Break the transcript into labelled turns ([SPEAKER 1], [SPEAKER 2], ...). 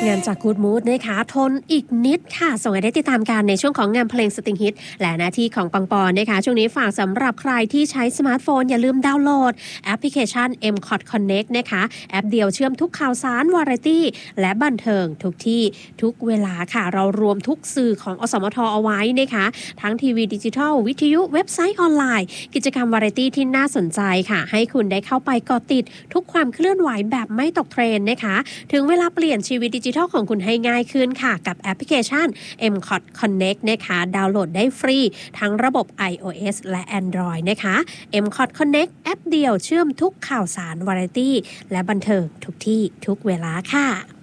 [SPEAKER 1] งานจาก Good Mood นะคะทนอีกนิดค่ะส่งให้ได้ติดตามกันในช่วงของงานเพลงสตริงฮิตและหน้าที่ของปังปอนนะคะช่วงนี้ฝากสำหรับใครที่ใช้สมาร์ทโฟนอย่าลืมดาวน์โหลดแอปพลิเคชัน MCOT Connect นะคะแอปเดียวเชื่อมทุกข่าวสารวาไรตี้และบันเทิงทุกที่ทุกเวลาค่ะเรารวมทุกสื่อของอสมทเอาไว้นะคะทั้งทีวีดิจิทัลวิทยุเว็บไซต์ออนไลน์กิจกรรมวาไรตี้ที่น่าสนใจค่ะให้คุณได้เข้าไปเกาะติดทุกความเคลื่อนไหวแบบไม่ตกเทรนด์นะคะถึงเวลาเปลี่ยนชีวิตดิจิทัลของคุณให้ง่ายขึ้นค่ะกับแอปพลิเคชัน MCOT Connect นะคะดาวน์โหลดได้ฟรีทั้งระบบ iOS และ Android นะคะ MCOT Connect แอปเดียวเชื่อมทุกข่าวสารวาไรตี้และบันเทิงทุกที่ทุกเวลาค่ะ